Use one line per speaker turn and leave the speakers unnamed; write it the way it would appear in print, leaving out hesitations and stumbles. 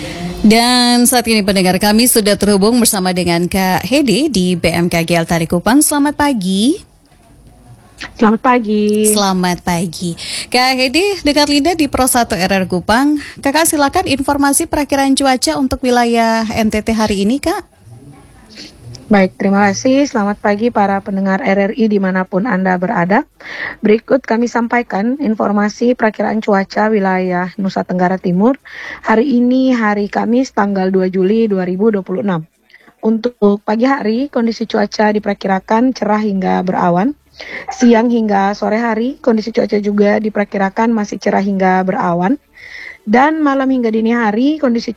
Dan saat ini pendengar kami sudah terhubung bersama dengan Kak Hedi di BMKG Tari Kupang. Selamat pagi.
Selamat pagi.
Selamat pagi. Kak Hedi, dekat Linda di Pro 1 RR Kupang. Kakak silakan informasi perakiraan cuaca untuk wilayah NTT hari ini, Kak.
Baik, terima kasih. Selamat pagi para pendengar RRI dimanapun Anda berada. Berikut kami sampaikan informasi perakiraan cuaca wilayah Nusa Tenggara Timur. Hari ini hari Kamis tanggal 2 Juli 2026. Untuk pagi hari, kondisi cuaca diperkirakan cerah hingga berawan. Siang hingga sore hari, kondisi cuaca juga diperkirakan masih cerah hingga berawan. Dan malam hingga dini hari, kondisi